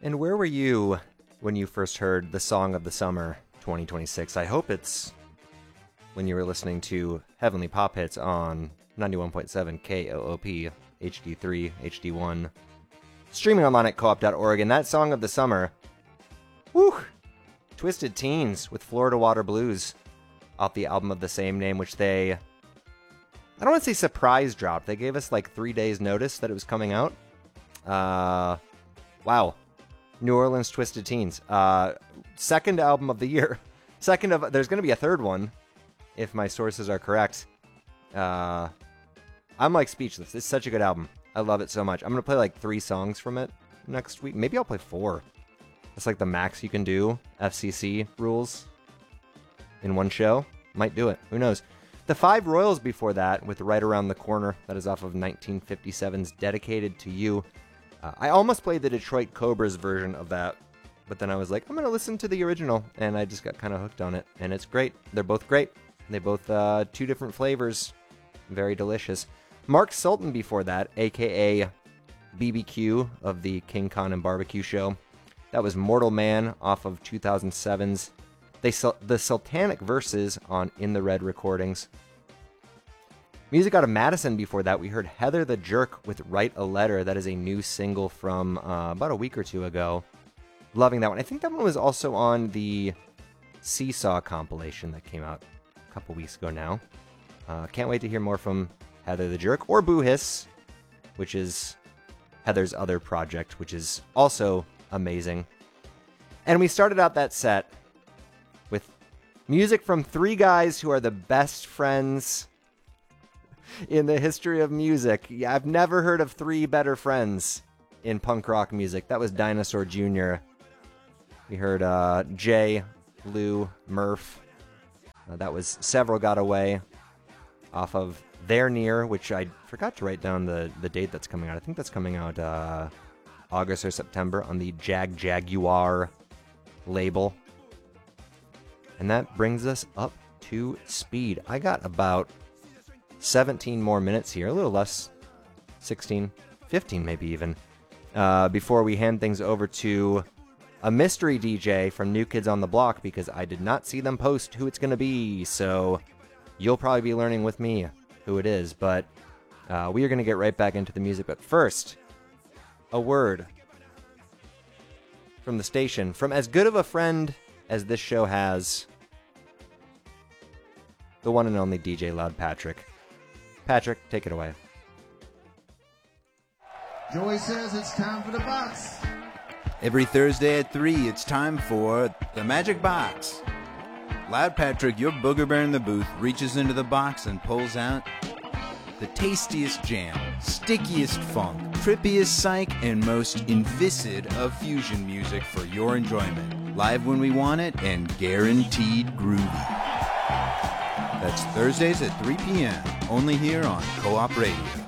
And where were you when you first heard the Song of the Summer 2026? I hope it's when you were listening to Heavenly Pop Hits on 91.7 KOOP, HD3, HD1, streaming online at co-op.org. And that Song of the Summer, whew, Twisted Teens with Florida Water Blues off the album of the same name, which they, I don't want to say surprise dropped. They gave us like 3 days notice that it was coming out. Wow. New Orleans Twisted Teens. Second album of the year. There's going to be a third one, if my sources are correct. I'm like speechless. It's such a good album. I love it so much. I'm going to play like 3 songs from it next week. Maybe I'll play 4. That's like the max you can do. FCC rules in one show. Might do it. Who knows? The Five Royals before that with Right Around the Corner. That is off of 1957's Dedicated to You. I almost played the Detroit Cobras version of that, but then I was like, I'm going to listen to the original, and I just got kind of hooked on it, and it's great. They're both great. They both 2 different flavors. Very delicious. Mark Sultan before that, a.k.a. BBQ of the King Khan and Barbecue Show. That was Mortal Man off of 2007's The Sultanic Verses on In the Red Recordings. Music out of Madison before that, we heard Heather the Jerk with Write a Letter. That is a new single from about a week or 2 ago. Loving that one. I think that one was also on the Seesaw compilation that came out a couple weeks ago now. Can't wait to hear more from Heather the Jerk or Boo Hiss, which is Heather's other project, which is also amazing. And we started out that set with music from 3 guys who are the best friends in the history of music. Yeah, I've never heard of 3 better friends in punk rock music. That was Dinosaur Jr. We heard Jay, Lou, Murph. That was Several Got Away off of They're Near, which I forgot to write down the date that's coming out. I think that's coming out August or September on the Jaguar label. And that brings us up to speed. I got about 17 more minutes here, a little less, 16, 15 maybe even, before we hand things over to a mystery DJ from New Kids on the Block, because I did not see them post who it's going to be, so you'll probably be learning with me who it is, but we are going to get right back into the music. But first, a word from the station, from as good of a friend as this show has, the one and only DJ Loud Patrick. Patrick, take it away. Joey says it's time for the box. Every Thursday at 3, it's time for the Magic Box. Loud Patrick, your booger bear in the booth, reaches into the box and pulls out the tastiest jam, stickiest funk, trippiest psych, and most inviscid of fusion music for your enjoyment. Live when we want it and guaranteed groovy. That's Thursdays at 3 p.m., only here on Co-op Radio.